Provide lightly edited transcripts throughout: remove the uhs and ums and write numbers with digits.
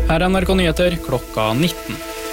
Her er NRK Nyheter klokka 19.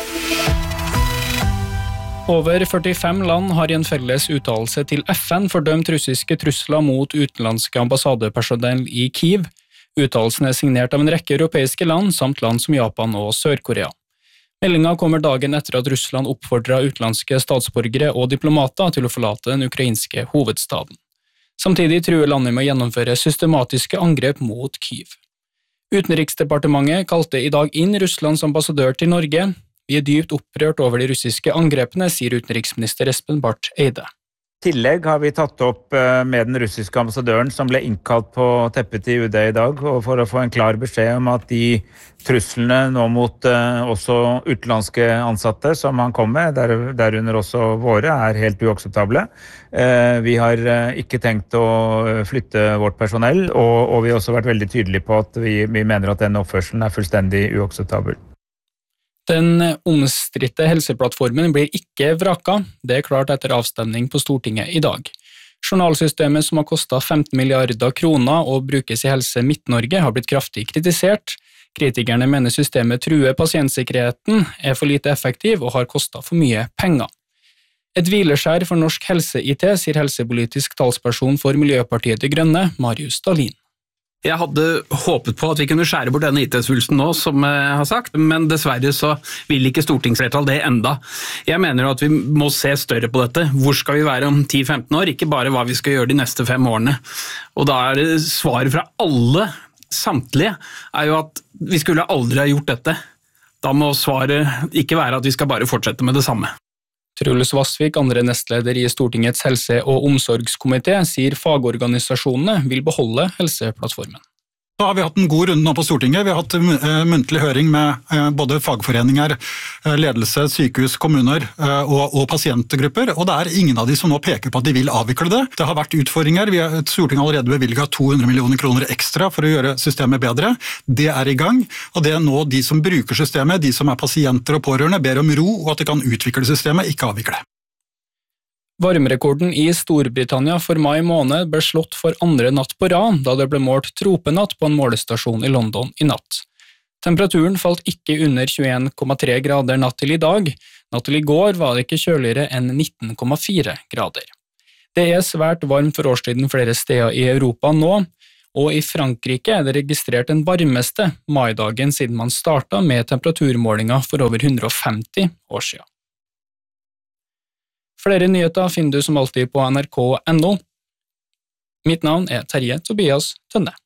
Over 45 land har i en felles uttalelse til FN fordømt russiske trusler mot utenlandske ambassadepersonell i Kyiv. Uttalelsen er signert av en rekke europeiske land, samt land som Japan og Sør-Korea. Meldingen kommer dagen etter at Russland oppfordret utenlandske statsborgere og diplomater til å forlate den ukrainske hovedstaden. Samtidig truer landet med å gjennomføre systematiske angrep mot Kyiv. Utenriksdepartementet kalte i dag inn Russlands ambassadør til Norge. Vi er dypt opprørt over de russiske angrepene, sier utenriksminister Espen Barth Eide. I tillegg har vi tatt opp med den russiske ambassadøren som ble innkalt på teppet til UD i dag, og for å få en klar beskjed om at de truslene nå mot også utenlandske ansatte som han kom med, derunder også våre, er helt uakseptable. Vi har ikke tenkt å flytte vårt personell, og vi har også vært veldig tydelige på at vi mener at den oppførselen er fullstendig uakseptabel. Den omstridte helseplattformen blir ikke vraka, det er klart etter avstemning på Stortinget i dag. Journalsystemet som har kostet 15 milliarder kroner og brukes i Helse Midt-Norge har blitt kraftig kritisert. Kritikerne mener systemet truer pasientsikkerheten, er for lite effektiv og har kostet for mye penger. Et hvileskjær for norsk helse-IT, sier helsepolitisk talsperson for Miljøpartiet De Grønne, Marius Dahlin. Jeg hadde håpet på at vi kunne skjære bort denne IT-svulsten nå, som jeg har sagt, men dessverre så vil ikke stortingsflertall det enda. Jeg mener at vi må se større på dette. Hvor skal vi være om 10-15 år? Ikke bare hva vi skal gjøre de neste 5 årene. Og da er det svaret fra alle, samtlige, er jo at vi skulle aldri ha gjort dette. Da må svaret ikke være at vi skal bare fortsette med det samme. Truls Vassvik, andre nestleder i Stortingets helse- og omsorgskomité, sier fagorganisasjonene vil beholde helseplattformen. Da har vi hatt en god runde nå på Stortinget. Vi har hatt muntlig høring med både fagforeninger, ledelse, sykehus, kommuner og pasientgrupper, og det er ingen av de som nå peker på at de vil avvikle det. Det har vært utfordringer. Stortinget har allerede bevilget 200 millioner kroner ekstra for å gjøre systemet bedre. Det er i gang, og det er nå de som bruker systemet, de som er pasienter og pårørende, ber om ro og at de kan utvikle systemet, ikke avvikle. Varmerekorden i Storbritannia for mai måned ble slått for andre natt på rad, da det ble målt tropenatt på en målestasjon i London i natt. Temperaturen falt ikke under 21,3 grader natt til i dag. Natt til i går var det ikke kjøligere enn 19,4 grader. Det er svært varmt for årstiden flere steder i Europa nå, og i Frankrike er det registrert den varmeste maidagen siden man startet med temperaturmålinger for over 150 år siden. Flere nyheter finner du som alltid på nrk.no. Mitt navn er Terje Tobias Tønne.